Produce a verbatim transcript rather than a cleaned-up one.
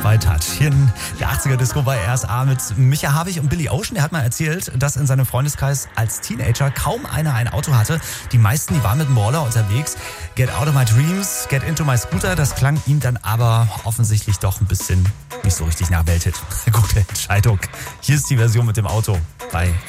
bei Touch. Hier in der achtziger-Disco bei R S A mit Micha Havig und Billy Ocean. Der hat mal erzählt, dass in seinem Freundeskreis als Teenager kaum einer ein Auto hatte. Die meisten, die waren mit dem Roller unterwegs. Get out of my dreams, get into my scooter. Das klang ihm dann aber offensichtlich doch ein bisschen nicht so richtig nach Welthit. Gute Entscheidung. Hier ist die Version mit dem Auto bei